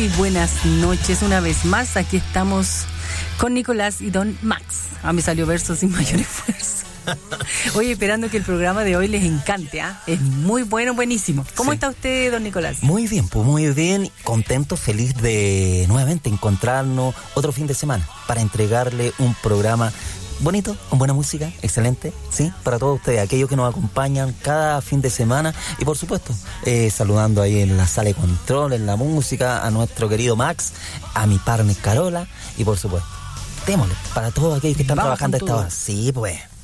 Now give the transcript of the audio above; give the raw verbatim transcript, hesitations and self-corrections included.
muy buenas noches. Una vez más, aquí estamos con Nicolás y Don Max. Ah, me salió verso sin mayor esfuerzo. Oye, esperando que el programa de hoy les encante, ¿ah? ¿eh? Es muy bueno, buenísimo. ¿Cómo sí. está usted, don Nicolás? Muy bien, pues muy bien, contento, feliz de nuevamente encontrarnos otro fin de semana para entregarle un programa bonito, con buena música, excelente, sí, para todos ustedes, aquellos que nos acompañan cada fin de semana y por supuesto, eh, saludando ahí en la sala de control, en la música, a nuestro querido Max, a mi partner Carola y por supuesto, démosle para todos aquellos que están Vamos trabajando a esta hora. Sí, pues.